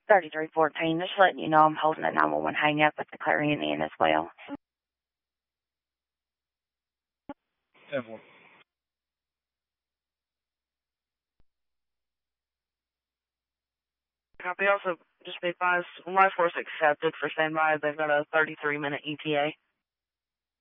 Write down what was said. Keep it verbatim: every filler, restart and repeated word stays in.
thirty-three fourteen, just letting you know I'm holding a nine one one hang up at the Clarion Inn as well. ten four. Copy. Also, just be advised, life force accepted for standby. They've got a thirty-three minute E T A.